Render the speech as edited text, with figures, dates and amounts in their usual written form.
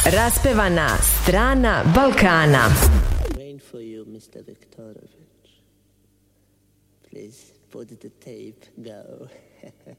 Raspevana strana Balkana. Rain for you, Mr. Viktorović. Please put the tape, go.